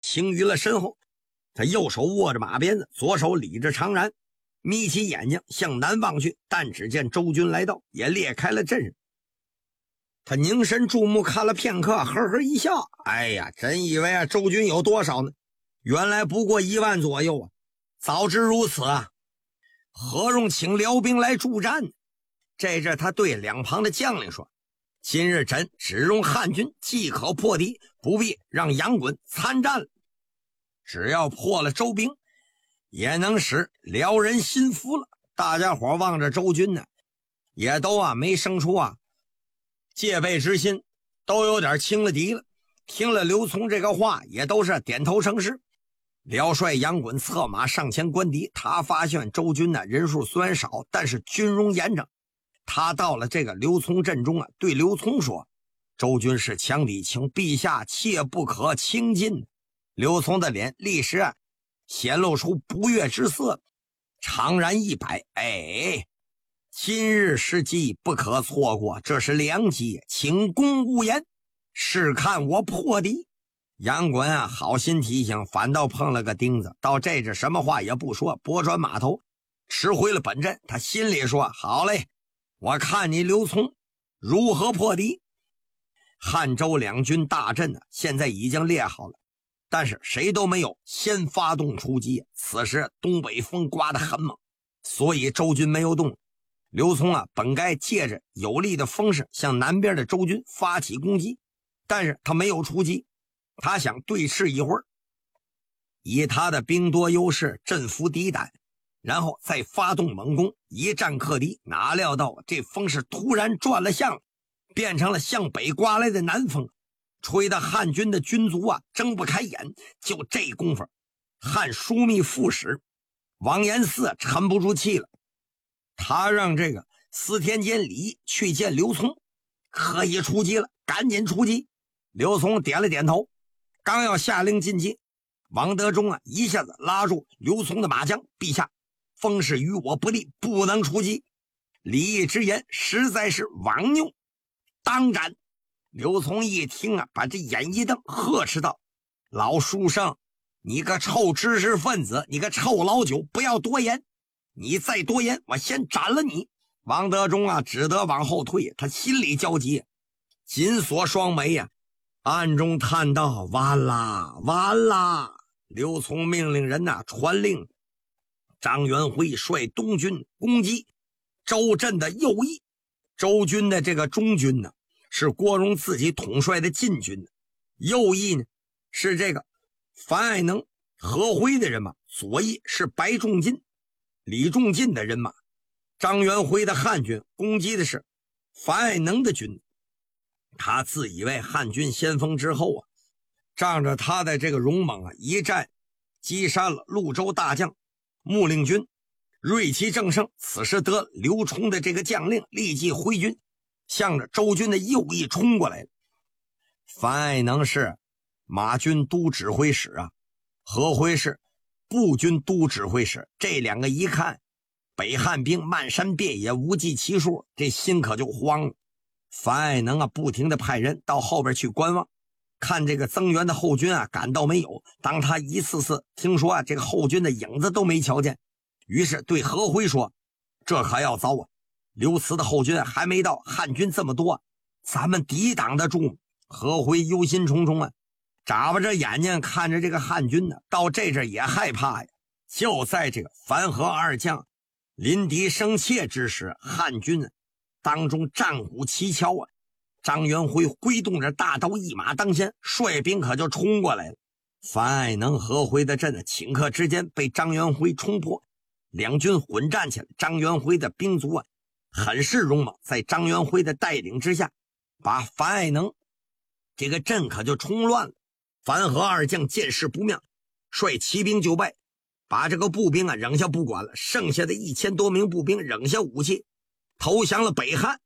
倾于了身后。他右手握着马鞭子，左手理着长髯，眯起眼睛向南望去，但只见周军来到，也裂开了阵势。他凝神注目看了片刻，呵呵一笑，哎呀，真以为周军有多少呢？原来不过1万左右啊！早知如此啊，何用请辽兵来助战呢？这阵他对两旁的将领说：今日朕只容汉军即可破敌，不必让杨衮参战了。只要破了周兵，也能使辽人心服了。大家伙望着周军呢，也都没生出戒备之心，都有点轻了敌了。听了刘琮这个话，也都是点头称是。辽帅杨衮策马上前观敌，他发现周军人数虽然少，但是军容严整。他到了这个刘琮阵中对刘琮说：周军是强敌，请陛下切不可轻进。刘琮的脸立时显露出不悦之色，长髯一摆，今日时机不可错过，这是良机，请公勿言，试看我破敌。杨衮好心提醒，反倒碰了个钉子。到这阵什么话也不说，拨转马头驰回了本阵。他心里说：好嘞，我看你刘琮如何破敌。汉周两军大阵现在已经列好了，但是谁都没有先发动出击。此时东北风刮得很猛，所以周军没有动。刘琮本该借着有利的风势向南边的周军发起攻击，但是他没有出击，他想对峙一会儿，以他的兵多优势镇服敌胆，然后再发动猛攻，一战克敌。哪料到这风势突然转了向，变成了向北刮来的南风，吹得汉军的军卒睁不开眼。就这功夫，汉枢密副使王延嗣沉不住气了，他让这个司天监李毅去见刘琮，可以出击了，赶紧出击。刘琮点了点头，刚要下令进击，王德忠一下子拉住刘琮的马缰：陛下，风势与我不利，不能出击。李毅之言实在是妄拗，当斩。刘琮一听把这眼一瞪，呵斥道：老书生，你个臭知识分子，你个臭老九，不要多言，你再多言，我先斩了你。王德忠只得往后退，他心里焦急，紧锁双眉暗中叹道：完啦完啦。刘琮命令人传令张元辉率东军攻击周镇的右翼。周军的这个中军是郭荣自己统帅的禁军，右翼是这个樊爱能、何辉的人马，左翼是白仲进、李仲进的人马。张元辉的汉军攻击的是樊爱能的军，他自以为汉军先锋之后仗着他的这个勇猛一战击杀了潞州大将穆令军，锐气正盛。此时得刘琮的这个将令，立即挥军向着周军的右翼冲过来了。樊爱能是马军都指挥使何辉是步军都指挥使。这两个一看北汉兵漫山遍野，无计其数，这心可就慌了。樊爱能不停地派人到后边去观望，看这个增援的后军赶到没有。当他一次次听说这个后军的影子都没瞧见，于是对何辉说：这可要糟刘慈的后军还没到，汉军这么多，咱们抵挡得住吗？何辉忧心忡忡眨巴着眼睛看着这个汉军到这阵也害怕呀。就在这个樊和二将临敌生怯之时，汉军当中战鼓齐敲张元辉挥动着大刀，一马当先，率兵可就冲过来了。樊爱能、何辉的阵顷刻之间被张元辉冲破，两军混战起来。张元辉的兵卒很是勇猛，在张元辉的带领之下，把樊爱能这个阵可就冲乱了。樊和二将见势不妙，率骑兵就败，把这个步兵扔下不管了，剩下的1000多名步兵扔下武器，投降了北汉。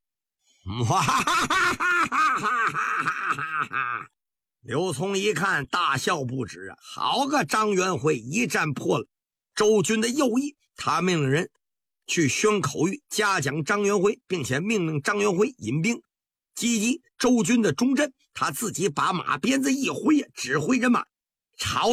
刘琮一看大笑不止好个张元辉，一战破了周军的右翼。他命令人去宣口谕嘉奖张元辉，并且命令张元辉引兵击击周军的中阵。他自己把马鞭子一挥，指挥人马朝